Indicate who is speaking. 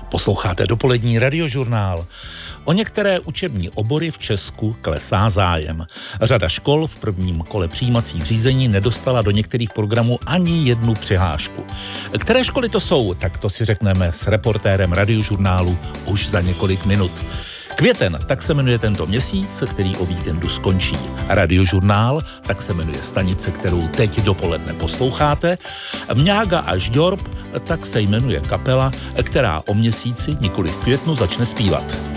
Speaker 1: Posloucháte dopolední radiožurnál. O některé učební obory v Česku klesá zájem. Řada škol v prvním kole přijímacích řízení nedostala do některých programů ani jednu přihlášku. Které školy to jsou, tak to si řekneme s reportérem radiožurnálu už za několik minut. Květen, tak se jmenuje tento měsíc, který o víkendu skončí. Radiožurnál, tak se jmenuje stanice, kterou teď dopoledne posloucháte. Mňága a Žďorb, tak se jmenuje kapela, která o měsíci, nikoli v květnu, začne zpívat.